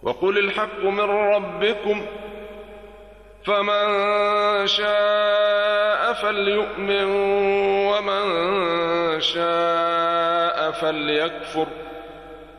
وقل الحق من ربكم فمن شاء فليؤمن ومن شاء فليكفر